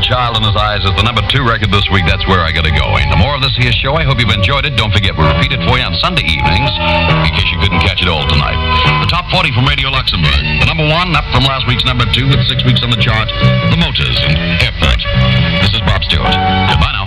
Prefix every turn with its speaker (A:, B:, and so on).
A: Child in His Eyes is the number 2 record this week. That's where I got it going. The more of this here show. I hope you've enjoyed it. Don't forget, we'll repeat it for you on Sunday evenings, in case you couldn't catch it all tonight. The top 40 from Radio Luxembourg. The number 1, up from last week's number 2 with 6 weeks on the chart. The Motors and Airport. This is Bob Stewart. Goodbye now.